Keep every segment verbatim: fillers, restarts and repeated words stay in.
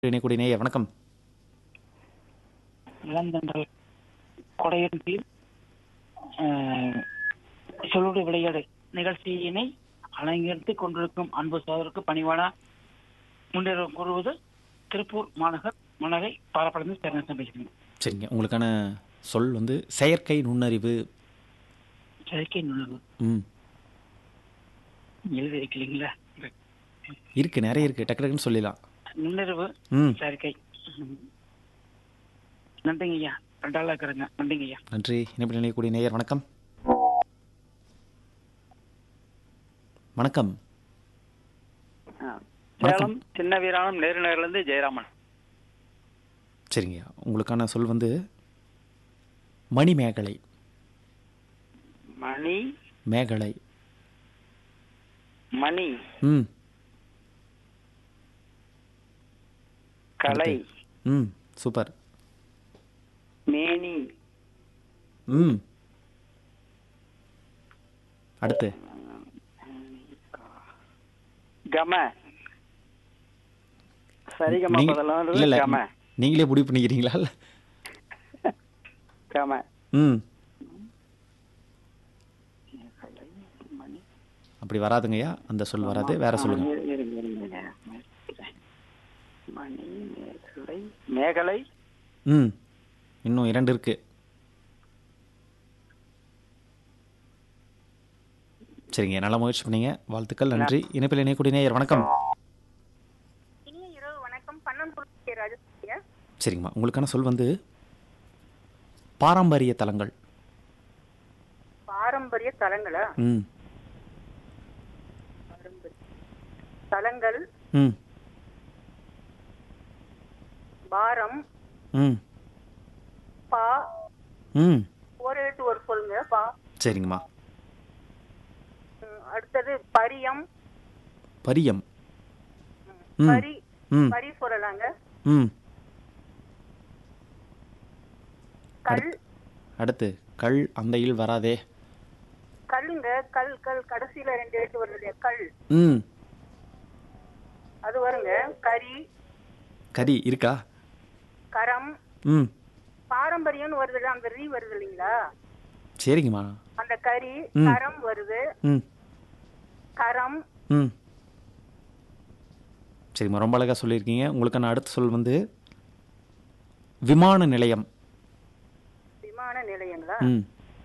இணையக்கூடிய நேயர் வணக்கம். இளந்தன்றல் கொடையின் கீழ் சொல்லோடு விளையாடு நிகழ்ச்சியினை அலங்கரித்துக் கொண்டிருக்கும் அன்பு சோதருக்கு பணிவான முன்னேற கூறுவது திருப்பூர் மாநகர் மன்னரை பாரப்படந்து சேர்ந்து பேசுகிறேன். சரிங்க, உங்களுக்கான சொல் வந்து செயற்கை நுண்ணறிவு. செயற்கை நுண்ணறிவு ம் எழுதி வைக்கலீங்களா? இருக்கு, நிறைய இருக்கு, டக்கு டக்குன்னு சொல்லிடலாம். நுண்ணறிவு ம் செயற்கை. நன்றிங்க ஐயா, ரெண்டாளா இருக்கிறேங்க. நன்றிங்க ஐயா. நன்றி. இணைப்பில் இணையக்கூடிய நேயர் வணக்கம். வணக்கம். சேலம் சின்ன வீராணம் நேரு நேரிலிருந்து ஜெயராமன். சரிங்க, உங்களுக்கான சொல் வந்து மணிமேகலை. மணி மேகலை. மணி ம் கலை. ம் சூப்பர். மேனி ம் அடுத்து கம. சரிகம நீங்க- பதிலாறு இல்ல, இல்ல, கம. நீங்களே முடிவு பண்ணிக்கிறீங்களா? இல்ல. கம. ம் அப்படி வராதுங்கய்யா, அந்த சொல் வராது, வேற சொல்லுங்க. இருங்க, இருங்க, இருங்க. மணி மேகலை. மேகலை ம் இன்னும் இரண்டு இருக்கு. சரிங்க, நல்லா முயற்சி பண்ணீங்க, வாழ்த்துக்கள், நன்றி. இணைப்பில் இணையக்கூடிய நேயர் வணக்கம். இனிய இரவு வணக்கம். பன்னம்புள்ளி ராஜஸ்ரீயா. சரிங்கம்மா, உங்களுக்கான சொல் வந்து பாரம்பரிய தலங்கள். பாரம்பரிய தலங்களா? ம் பாரம்பரிய தலங்கள். ம் பாரம். ம் பா. ம் ஒரு எழுத்து ஒரு சொல்லுங்க. பா. சரிங்கம்மா. ம், அடுத்தது பரியம். பரியம். ம் பரி. ம் பரி சொல்லலாங்க. ம் கல். அடுத்து கள், அந்த இல் வராதே. கல்லுங்க. கல் கல் கடைசியில ரெண்டு எழுத்து வருது இல்லையா? கல். ம் அது வருங்க. கரி. கரி இருக்கா? கரம். ம் பாரம்பரியம்னு வருது இல்ல, அந்த ரீ வருது இல்லைங்களா? சரிங்கம்மா. அந்த கரி. ம். கரம் வருது. ம் கரம். ம் சரிம்மா, ரொம்ப அழகாக சொல்லியிருக்கீங்க. உங்களுக்கான அடுத்த சொல் வந்து விமான நிலையம். விமான நிலையங்களா? ம்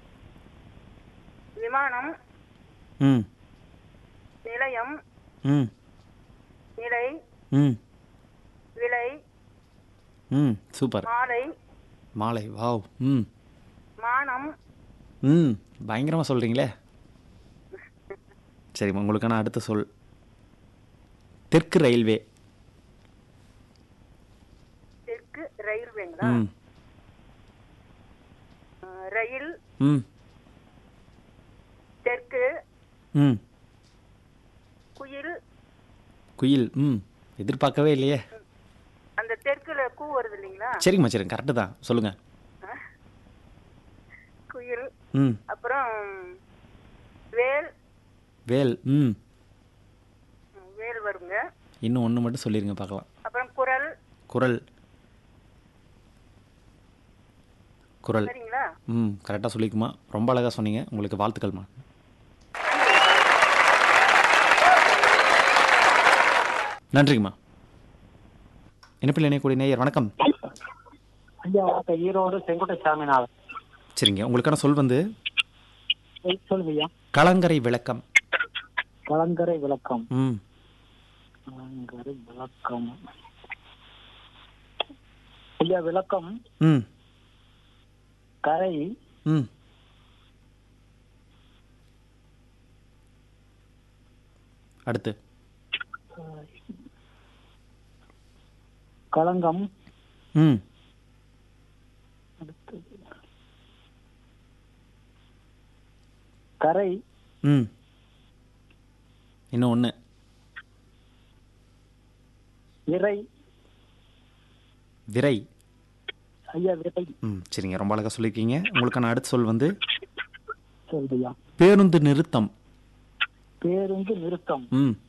விமானம். ம் நிலையம். ம் நிலை. ம் விலை. ம் சூப்பர். மாலை. மாலை. வாவ். ம் மானம். ம் பயங்கரமாக சொல்கிறீங்களே. சரிம்மா, உங்களுக்கான அடுத்த சொல் தெற்கு ரயில்வே. தெற்கு ரயில்வேங்களா? ம் அஹ், ரயில். ம் தெற்கு. ம் குயில். குயில். ம் எதிர்பார்க்கவே இல்லையே. அந்த தெற்குல கூ வருது இல்லைங்களா? சரிங்கம்மா, சரிங்க, கரெக்டு தான், சொல்லுங்கள். குயில். ம் அப்புறம் வேல். வேல். ம் ம், வேல் வருங்க. இன்னும் ஒன்று மட்டும் சொல்லிடுங்க பார்க்கலாம். அப்புறம் குரல். குரல். குரல். சரிங்களா? ம் கரெக்டாக சொல்லிக்குமா, ரொம்ப அழகாக சொன்னீங்க, உங்களுக்கு வாழ்த்துக்கள்மா. நன்றிங்கம்மா. இணைப்பில் இணையக்கூடிய நேயர் வணக்கம். ஐயா வணக்கம். ஈரோடு செங்குட்டை சாமிநாதன். சரிங்க, உங்களுக்கான சொல் வந்து சொல்லுங்க ஐயா. கலங்கரை விளக்கம். கலங்கரை விளக்கம். ம் கலங்கரை விளக்கம். ஐயா விளக்கம். ம் கரை. ம் அடுத்து களங்கம். ம் கரை. ம் இன்னும் ஒன்று. விரை. விரை. ஐயா விரை. ம் சரிங்க, ரொம்ப அழகாக சொல்லியிருக்கீங்க. உங்களுக்கான அடுத்த சொல் வந்து சொல்லுயா. பேருந்து நிறுத்தம். பேருந்து நிறுத்தம். ம்